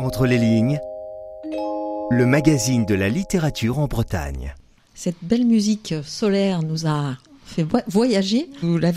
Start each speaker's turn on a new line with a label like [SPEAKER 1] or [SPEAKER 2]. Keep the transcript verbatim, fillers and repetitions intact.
[SPEAKER 1] Entre les lignes, le magazine de la littérature en Bretagne.
[SPEAKER 2] Cette belle musique solaire nous a fait voyager. Vous l'avez